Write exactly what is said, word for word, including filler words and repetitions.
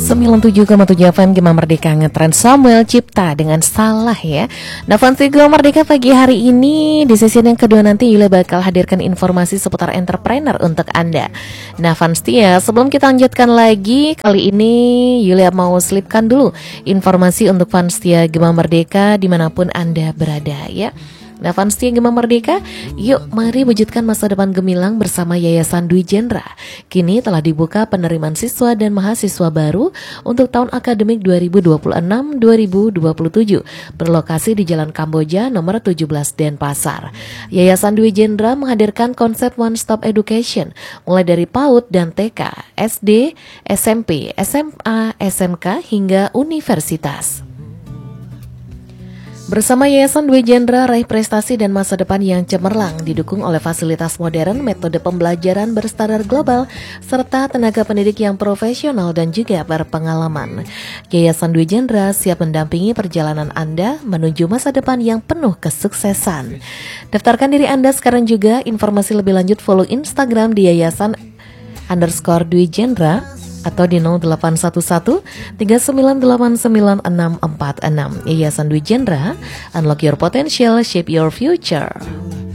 sembilan puluh tujuh koma tujuh F M Gema Merdeka ngetren Samuel Cipta dengan Salah ya. Nah fans Gema Merdeka pagi hari ini di sesi yang kedua nanti Yulia bakal hadirkan informasi seputar entrepreneur untuk Anda. Nah fans ya, sebelum kita lanjutkan lagi, kali ini Yulia mau selipkan dulu informasi untuk fans Gema Merdeka dimanapun Anda berada ya. Nah fans Gema Merdeka, yuk mari wujudkan masa depan gemilang bersama Yayasan Dwi Jendra. Kini telah dibuka penerimaan siswa dan mahasiswa baru untuk tahun akademik dua ribu dua puluh enam dua ribu dua puluh tujuh berlokasi di Jalan Kamboja nomor tujuh belas Denpasar. Yayasan Dwi Jendra menghadirkan konsep one stop education mulai dari PAUD dan T K, S D, S M P, S M A, S M K hingga universitas. Bersama Yayasan Dwi Jendra, raih prestasi dan masa depan yang cemerlang, didukung oleh fasilitas modern, metode pembelajaran berstandar global, serta tenaga pendidik yang profesional dan juga berpengalaman. Yayasan Dwi Jendra siap mendampingi perjalanan Anda menuju masa depan yang penuh kesuksesan. Daftarkan diri Anda sekarang juga. Informasi lebih lanjut follow Instagram di Yayasan underscore Dwi Jendra atau di nol delapan satu satu tiga sembilan delapan sembilan enam empat enam. Yayasan Dwi Jendra, unlock your potential, shape your future.